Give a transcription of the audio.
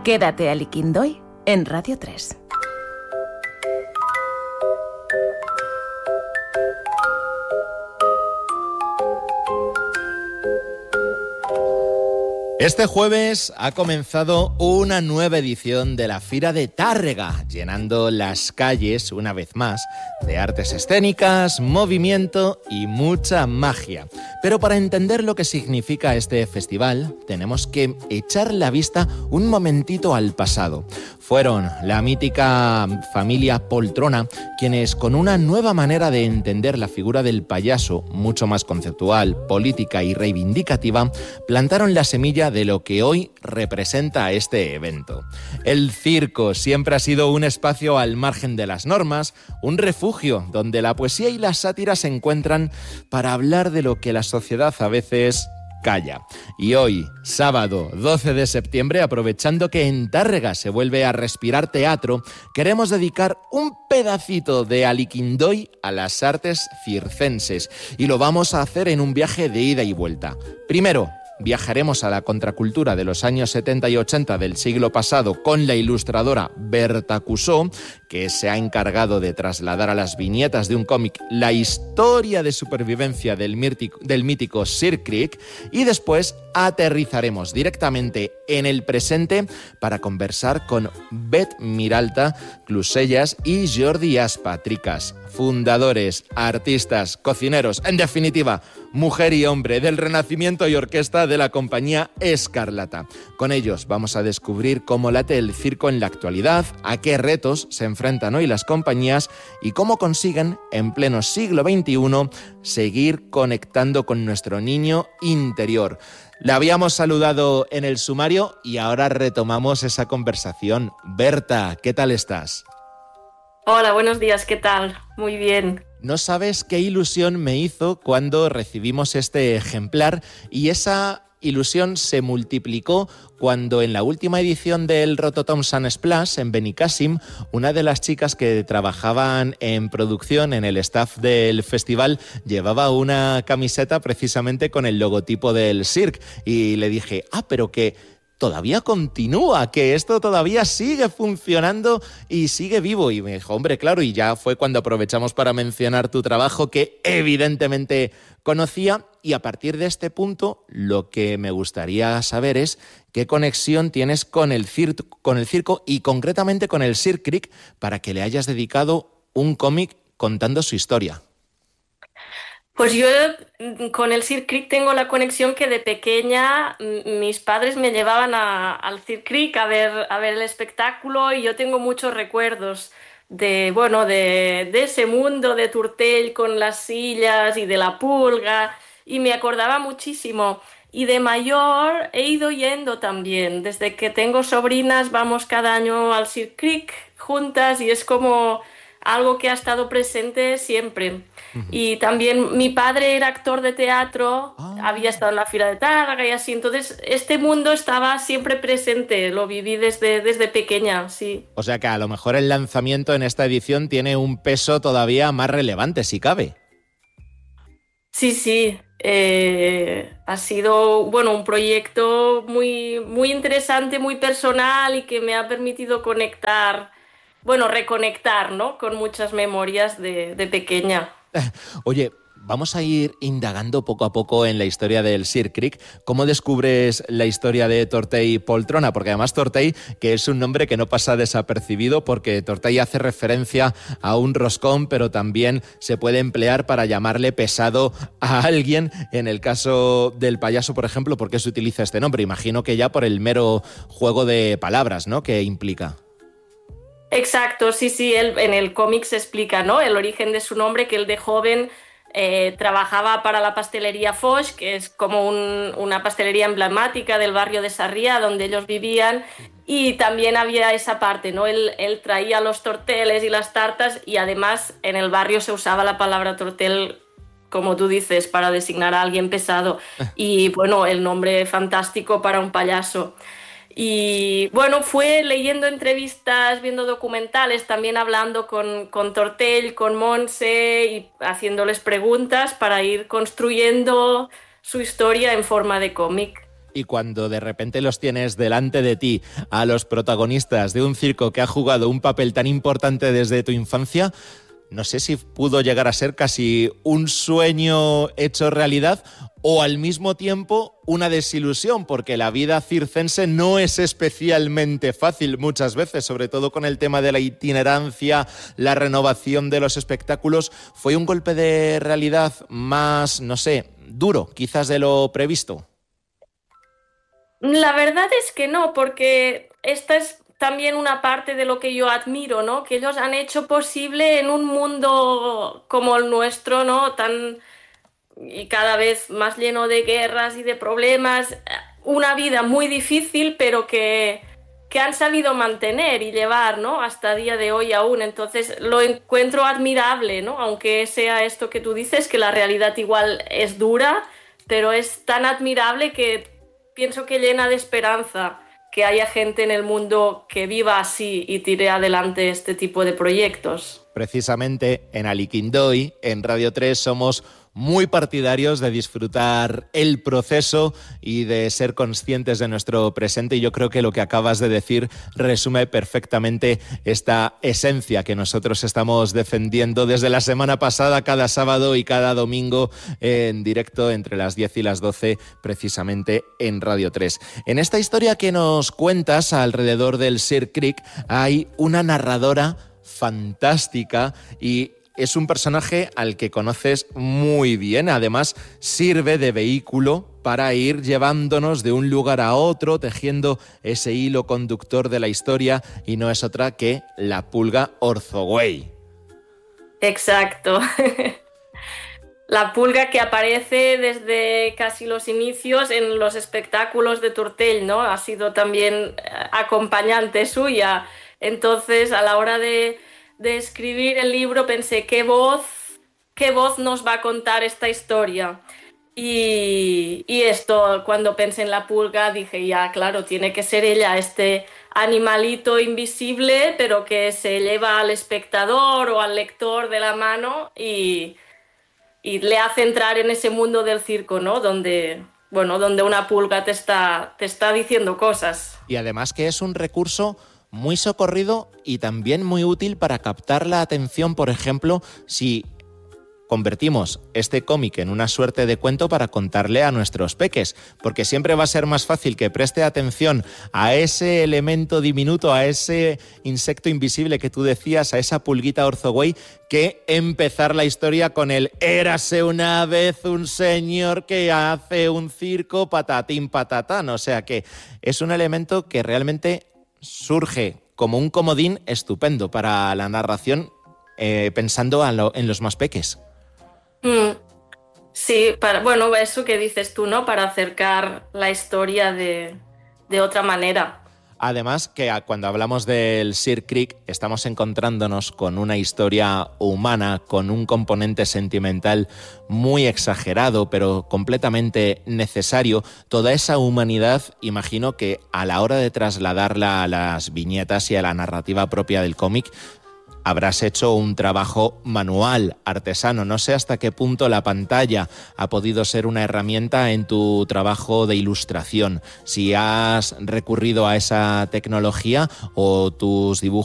Quédate a Liquindoy en Radio 3. Este jueves ha comenzado una nueva edición de la Fira de Tàrrega, llenando las calles, una vez más, de artes escénicas, movimiento y mucha magia. Pero para entender lo que significa este festival, tenemos que echar la vista un momentito al pasado. Fueron la mítica familia Poltrona quienes, con una nueva manera de entender la figura del payaso, mucho más conceptual, política y reivindicativa, plantaron la semilla de lo que hoy representa este evento. El circo siempre ha sido un espacio al margen de las normas, un refugio donde la poesía y la sátira se encuentran para hablar de lo que la sociedad a veces calla. Y hoy, sábado 12 de septiembre, aprovechando que en Tàrrega se vuelve a respirar teatro, queremos dedicar un pedacito de Aliquindoy a las artes circenses. Y lo vamos a hacer en un viaje de ida y vuelta. Primero, viajaremos a la contracultura de los años 70 y 80 del siglo pasado con la ilustradora Berta Cusó, que se ha encargado de trasladar a las viñetas de un cómic la historia de supervivencia del mítico Sir Crick, y después aterrizaremos directamente en el presente para conversar con Bet Miralta Clusellas y Jordi Aspa Tricas, fundadores, artistas, cocineros, en definitiva, mujer y hombre del Renacimiento y orquesta de la compañía Escarlata. Con ellos vamos a descubrir cómo late el circo en la actualidad, a qué retos se enfrentan hoy las compañías y cómo consiguen, en pleno siglo XXI, seguir conectando con nuestro niño interior. La habíamos saludado en el sumario y ahora retomamos esa conversación. Berta, ¿qué tal estás? Hola, buenos días, ¿qué tal? Muy bien. No sabes qué ilusión me hizo cuando recibimos este ejemplar, y esa ilusión se multiplicó cuando en la última edición del Rototom Sun Splash en Benicàssim, una de las chicas que trabajaban en producción, en el staff del festival, llevaba una camiseta precisamente con el logotipo del Cirque, y le dije, pero que todavía continúa, que esto todavía sigue funcionando y sigue vivo. Y me dijo, hombre, claro, y ya fue cuando aprovechamos para mencionar tu trabajo, que evidentemente conocía. Y a partir de este punto, lo que me gustaría saber es qué conexión tienes con el circo y concretamente con el Sir Crick, para que le hayas dedicado un cómic contando su historia. Pues yo con el Sir Crick tengo la conexión que de pequeña mis padres me llevaban al Sir Crick a ver el espectáculo, y yo tengo muchos recuerdos de ese mundo de Turtell con las sillas y de la pulga, y me acordaba muchísimo. Y de mayor he ido yendo también. Desde que tengo sobrinas vamos cada año al Sir Crick juntas, y es como algo que ha estado presente siempre. Uh-huh. Y también mi padre era actor de teatro, había estado en la Fira de Tàrrega y así, entonces este mundo estaba siempre presente, lo viví desde pequeña, sí. O sea que a lo mejor el lanzamiento en esta edición tiene un peso todavía más relevante, si cabe. Sí, ha sido un proyecto muy, muy interesante, muy personal, y que me ha permitido reconectar, ¿no?, con muchas memorias de pequeña. Oye, vamos a ir indagando poco a poco en la historia del Sir Crick. ¿Cómo descubres la historia de Tortell Poltrona? Porque además Tortell, que es un nombre que no pasa desapercibido, porque Tortell hace referencia a un roscón, pero también se puede emplear para llamarle pesado a alguien. En el caso del payaso, por ejemplo, ¿por qué se utiliza este nombre? Imagino que ya por el mero juego de palabras, ¿no?, que implica. Exacto, sí, en el cómic se explica, ¿no?, el origen de su nombre, que él de joven trabajaba para la pastelería Foix, que es como una pastelería emblemática del barrio de Sarrià, donde ellos vivían, y también había esa parte, ¿no?, él traía los torteles y las tartas, y además en el barrio se usaba la palabra tortel, como tú dices, para designar a alguien pesado, y el nombre fantástico para un payaso. Y fue leyendo entrevistas, viendo documentales, también hablando con Tortell, con Montse, y haciéndoles preguntas para ir construyendo su historia en forma de cómic. y cuando de repente los tienes delante de ti a los protagonistas de un circo que ha jugado un papel tan importante desde tu infancia, no sé si pudo llegar a ser casi un sueño hecho realidad o al mismo tiempo una desilusión, porque la vida circense no es especialmente fácil muchas veces, sobre todo con el tema de la itinerancia, la renovación de los espectáculos. ¿Fue un golpe de realidad más, no sé, duro quizás de lo previsto? La verdad es que no, porque esta es también una parte de lo que yo admiro, ¿no? Que ellos han hecho posible en un mundo como el nuestro, ¿no? Y cada vez más lleno de guerras y de problemas, una vida muy difícil, pero que han sabido mantener y llevar, ¿no? Hasta día de hoy aún. Entonces lo encuentro admirable, ¿no? Aunque sea esto que tú dices, que la realidad igual es dura, pero es tan admirable que pienso que llena de esperanza que haya gente en el mundo que viva así y tire adelante este tipo de proyectos. Precisamente en Aliquindoy, en Radio 3, somos muy partidarios de disfrutar el proceso y de ser conscientes de nuestro presente, y yo creo que lo que acabas de decir resume perfectamente esta esencia que nosotros estamos defendiendo desde la semana pasada, cada sábado y cada domingo en directo entre las 10 y las 12, precisamente en Radio 3. En esta historia que nos cuentas alrededor del Sir Crick hay una narradora fantástica y es un personaje al que conoces muy bien. Además, sirve de vehículo para ir llevándonos de un lugar a otro, tejiendo ese hilo conductor de la historia, y no es otra que la pulga Orzogüey. Exacto. La pulga que aparece desde casi los inicios en los espectáculos de Tortell, ¿no? Ha sido también acompañante suya. Entonces, a la hora de escribir el libro pensé, ¿qué voz nos va a contar esta historia? Y esto, cuando pensé en la pulga, dije, ya, claro, tiene que ser ella, este animalito invisible, pero que se lleva al espectador o al lector de la mano y le hace entrar en ese mundo del circo, ¿no? Donde una pulga te está diciendo cosas. Y además que es un recurso muy socorrido y también muy útil para captar la atención, por ejemplo, si convertimos este cómic en una suerte de cuento para contarle a nuestros peques, porque siempre va a ser más fácil que preste atención a ese elemento diminuto, a ese insecto invisible que tú decías, a esa pulguita Orzogüey, que empezar la historia con el «érase una vez un señor que hace un circo patatín patatán». O sea que es un elemento que realmente surge como un comodín estupendo para la narración, pensando en los más peques. Sí, eso que dices tú, ¿no? Para acercar la historia de otra manera. Además, que cuando hablamos del Sir Crick estamos encontrándonos con una historia humana, con un componente sentimental muy exagerado, pero completamente necesario. Toda esa humanidad, imagino que a la hora de trasladarla a las viñetas y a la narrativa propia del cómic, habrás hecho un trabajo manual, artesano. No sé hasta qué punto la pantalla ha podido ser una herramienta en tu trabajo de ilustración. Si has recurrido a esa tecnología o tus dibujos